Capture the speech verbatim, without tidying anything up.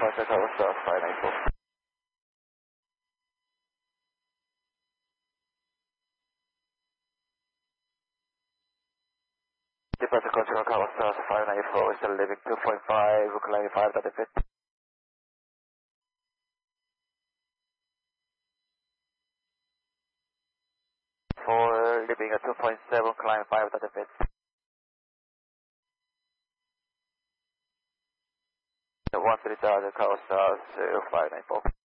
departure Tower South five nine four. Departure control Tower South five nine four, still leaving two point five, climbing five at the pit. four, leaving at two point seven, climb five at the pit. one three thousand, Tower South five nine four.